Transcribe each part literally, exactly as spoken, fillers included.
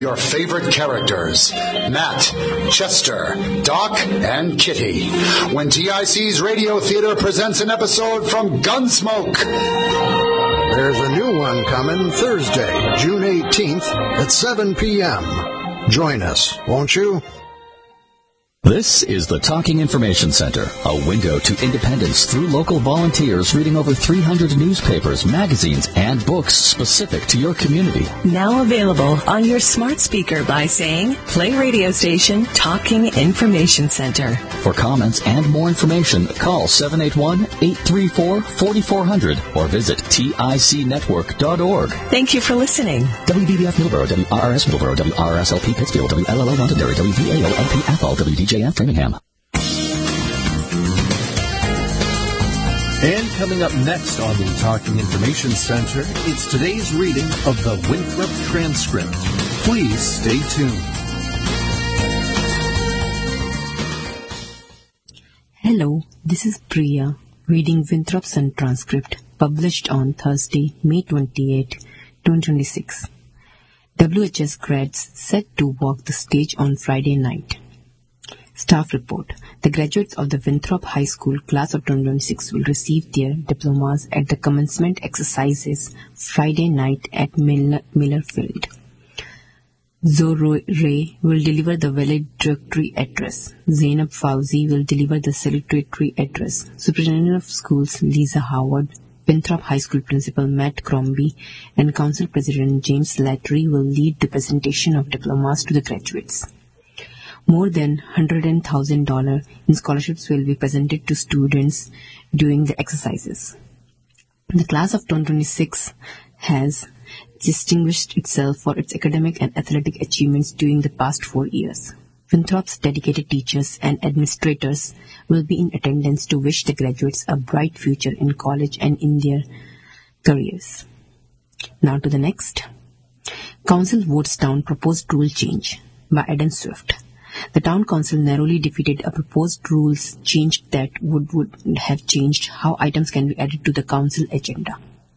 Your favorite characters, Matt, Chester, Doc, and Kitty, when T I C's Radio Theater presents an episode from Gunsmoke. There's a new one coming Thursday, June eighteenth at seven p.m. Join us, won't you? This is the Talking Information Center, a window to independence through local volunteers reading over three hundred newspapers, magazines, and books specific to your community. Now available on your smart speaker by saying, play radio station Talking Information Center. For comments and more information, call seven eight one, eight three four, four four zero zero or visit tic network dot org. Thank you for listening. W B B F Middleborough, W R R S Middleborough, W R R S L P Pittsfield, W L L O Londonderry, W V A O L P Athol, W D J F Framingham. And coming up next on the Talking Information Center, it's today's reading of the Winthrop transcript. Please stay tuned. Hello, this is Priya reading Winthrop's transcript published on Thursday, May twenty-eighth, twenty twenty-six. W H S grads set to walk the stage on Friday night. Staff report. The graduates of the Winthrop High School class of twenty twenty-six will receive their diplomas at the commencement exercises Friday night at Miller, Miller Field. Zoe Ray will deliver the valedictory address. Zainab Fauzi will deliver the salutatory address. Superintendent of Schools Lisa Howard, Winthrop High School Principal Matt Crombie, and Council President James Lattery will lead the presentation of diplomas to the graduates. More than one hundred thousand dollars in scholarships will be presented to students during the exercises. The class of twenty twenty-six has distinguished itself for its academic and athletic achievements during the past four years. Winthrop's dedicated teachers and administrators will be in attendance to wish the graduates a bright future in college and in their careers. Now to the next. Council votes down proposed rule change by Adam Swift. The town council narrowly defeated a proposed rules change that would, would have changed how items can be added to the council agenda.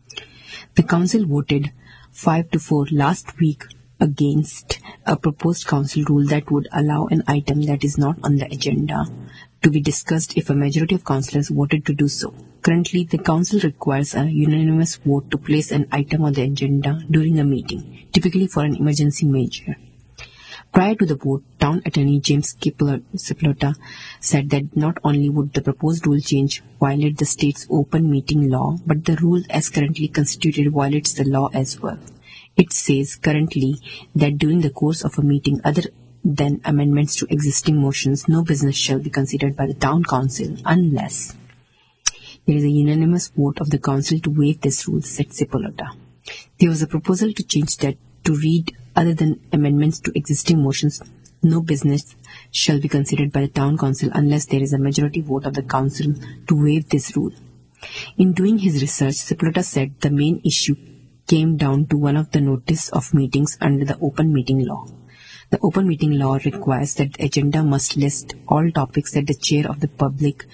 The council voted five to four last week against a proposed council rule that would allow an item that is not on the agenda to be discussed if a majority of councillors voted to do so. Currently, the council requires a unanimous vote to place an item on the agenda during a meeting, typically for an emergency measure. Prior to the vote, Town Attorney James Cipollota said that not only would the proposed rule change violate the state's open meeting law, but the rule as currently constituted violates the law as well. It says currently that during the course of a meeting other than amendments to existing motions, no business shall be considered by the town council unless there is a unanimous vote of the council to waive this rule, said Cipollota. There was a proposal to change that to read other than amendments to existing motions, no business shall be considered by the town council unless there is a majority vote of the council to waive this rule. In doing his research, Cipollota said the main issue came down to one of the notice of meetings under the open meeting law. The open meeting law requires that the agenda must list all topics that the chair of the public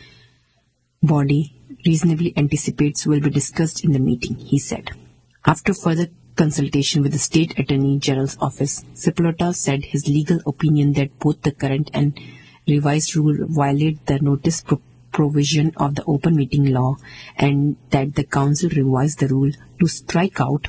body reasonably anticipates will be discussed in the meeting, he said. After further consultation with the State Attorney General's office, Cipollota said his legal opinion that both the current and revised rule violate the notice pro- provision of the open meeting law and that the council revised the rule to strike out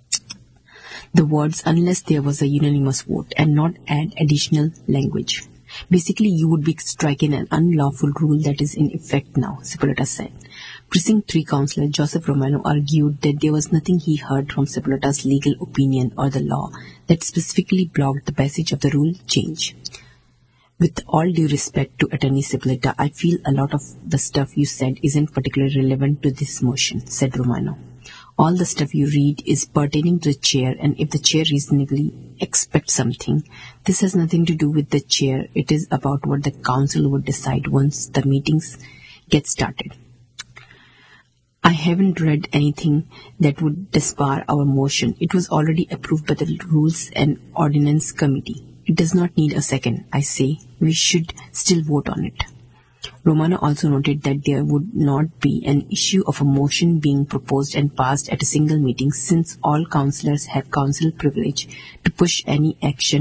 the words unless there was a unanimous vote and not add additional language. Basically, you would be striking an unlawful rule that is in effect now, Cipollota said. Precinct three Councillor Joseph Romano argued that there was nothing he heard from Cipollota's legal opinion or the law that specifically blocked the passage of the rule change. With all due respect to Attorney Cipollota, I feel a lot of the stuff you said isn't particularly relevant to this motion, said Romano. All the stuff you read is pertaining to the chair, and if the chair reasonably expects something, this has nothing to do with the chair. It is about what the council would decide once the meetings get started. I haven't read anything that would disbar our motion. It was already approved by the Rules and Ordinance Committee. It does not need a second. I say we should still vote on it. Romano also noted that there would not be an issue of a motion being proposed and passed at a single meeting, since all councillors have council privilege to push any action